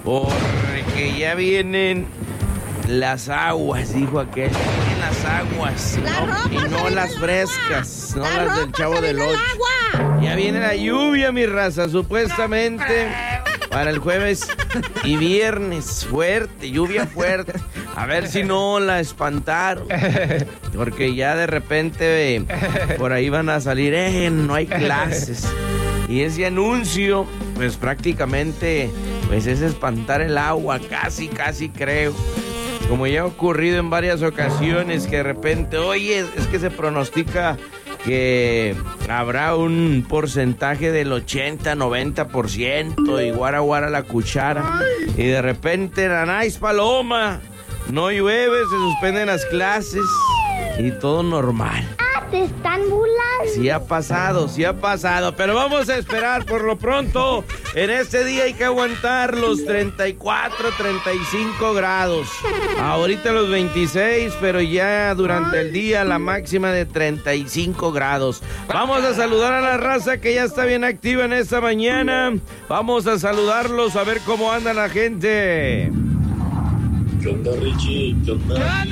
porque ya vienen las aguas, dijo aquel. Vienen las aguas, ¿no? Y no las frescas, no las del Chavo del Ocho. Ya viene la lluvia, mi raza, supuestamente para el jueves y viernes. Fuerte, lluvia fuerte. A ver si no la espantaron, porque ya de repente por ahí van a salir, no hay clases. Y ese anuncio, pues prácticamente, pues es espantar el agua, casi creo. Como ya ha ocurrido en varias ocasiones, que de repente, oye, es que se pronostica que habrá un porcentaje del 80-90% y guara la cuchara. Y de repente, nanáis paloma, no llueve, se suspenden las clases y todo normal. Te están burlando. Sí ha pasado, pero vamos a esperar por lo pronto. En este día hay que aguantar los 34, 35 grados. Ahorita los 26, pero ya durante el día la máxima de 35 grados. Vamos a saludar a la raza que ya está bien activa en esta mañana. Vamos a saludarlos a ver cómo anda la gente. ¿Qué onda, Richie? ¿Qué onda?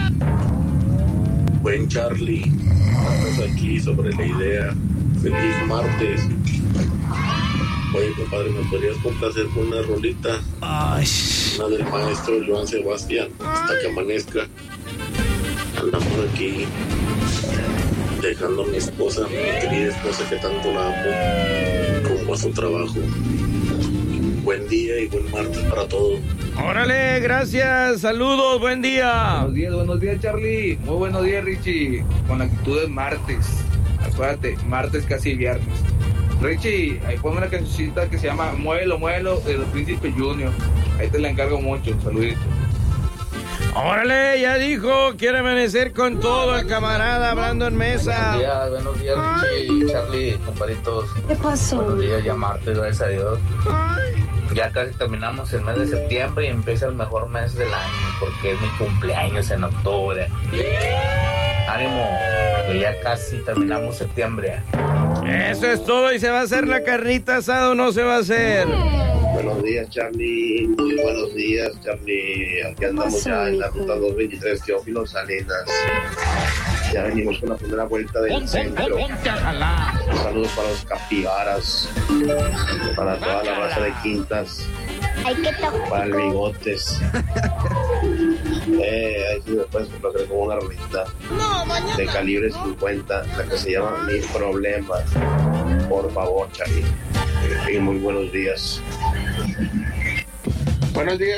Buen Charlie, estamos aquí sobre la idea. Feliz martes. Oye, compadre, ¿me podrías complacer con una rolita? Ay. Una del maestro Joan Sebastián, hasta que amanezca. Andamos aquí dejando a mi esposa, mi querida esposa que tanto la amo, rumbo a su trabajo. Buen día y buen martes para todos. Órale, gracias, saludos, buen día. Buenos días, Charlie. Muy buenos días, Richie. Con actitud de martes. Acuérdate, martes casi viernes. Richie, ahí ponme una cancioncita que se llama Muévelo, de los Príncipe Junior. Ahí te la encargo mucho, saludito. Órale, ya dijo, quiere amanecer con todo el camarada hablando en mesa. Buenos días, Richie, Charlie, comparitos. ¿Qué pasó? Buenos días, ya martes, gracias a Dios. Ya casi terminamos el mes de septiembre y empieza el mejor mes del año, porque es mi cumpleaños en octubre. Ánimo, que ya casi terminamos septiembre. Eso es todo, y se va a hacer la carnita asada o no se va a hacer. Buenos días, Charlie. Muy buenos días, Charlie. Aquí andamos ya en la ruta 223, Teófilo Salinas. Ya venimos con la primera vuelta del centro. Saludos para los capibaras, para toda la raza de Quintas, para el Bigotes. Ahí sí me puedes complacer como una rolita de calibre 50, la que se llama Mi Problema. Por favor, Charlie. Y muy buenos días. Buenos días.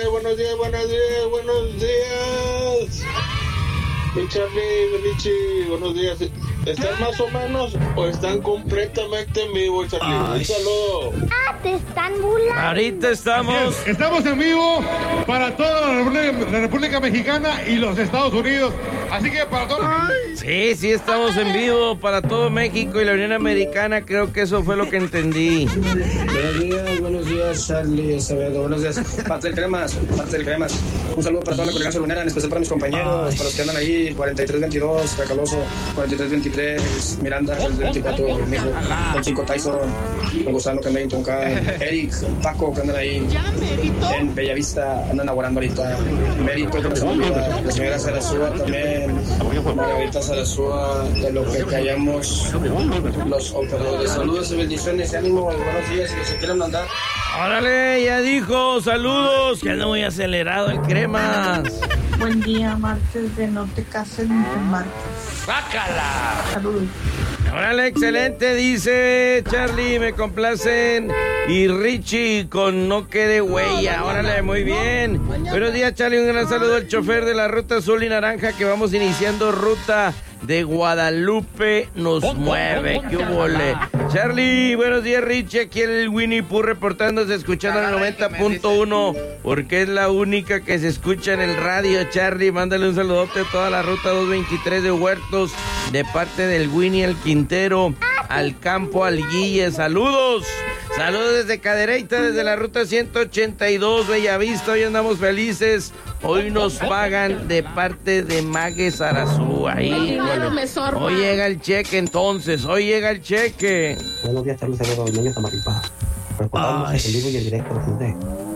Mi Charlie, Richie, buenos días. ¿Están más o menos o están completamente en vivo, Charlie? Un saludo. Te están burlando. Ahorita estamos en vivo para toda la República Mexicana y los Estados Unidos. Así que para todos. Sí, estamos en vivo para todo México y la Unión Americana. Creo que eso fue lo que entendí. Buenos días, Charlie, Acevedo. Buenos días, Pastel Cremas. Un saludo para toda la comunidad salmonera, en especial para mis compañeros, para los que andan ahí, 4322, Tracaloso, 4323, Miranda, el 24, Mijo, el Chico Tyson, el Gusano que anda ahí en Tonca, Eric, Paco que andan ahí en Bellavista, andan laborando ahorita, Mérito, la señora Sarasúa también, Margarita Sarasúa, de lo que callamos los operadores. Saludos y bendiciones, ánimo, buenos días, si se quieren mandar. Órale, ya dijo, saludos, que anda muy acelerado el Cremas. Buen día, martes de No Te Cases ni Te Embarques. ¡Bácala! Saludos. Órale, excelente, dice Charlie, me complacen. Y Richie con No Quede Huella. Órale, muy bien. Buenos días, Charlie, un gran saludo al chofer de la ruta azul y naranja que vamos iniciando ruta de Guadalupe nos mueve. ¿Qué huele? Charlie, buenos días, Richie. Aquí el Winnie Pooh reportándose, escuchando el 90.1, porque es la única que se escucha en el radio. Charlie, mándale un saludote a toda la ruta 223 de Huertos, de parte del Winnie, al Quintero, al Campo, al Guille. Saludos desde Cadereyta, desde la ruta 182, Bellavista. Hoy andamos felices. Hoy nos pagan de parte de Mague Sarazú. Ahí, hoy llega el cheque, entonces. Hoy llega el cheque. Buenos días, Charlie Acevedo, Núñez Tamaulipas. Reportándose en vivo y en directo desde